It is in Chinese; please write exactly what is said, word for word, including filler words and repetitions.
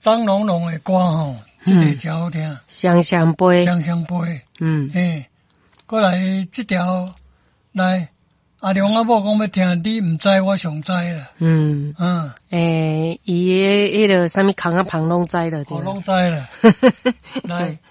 张龙龙的歌吼，这个真好听。 双双杯， 双双杯。 嗯， 嘿，过来这条来。阿良阿某讲要听，你唔知我上知啦。 嗯嗯， 诶，伊迄迄个啥物空啊旁拢知了，对。 我拢知啦。来。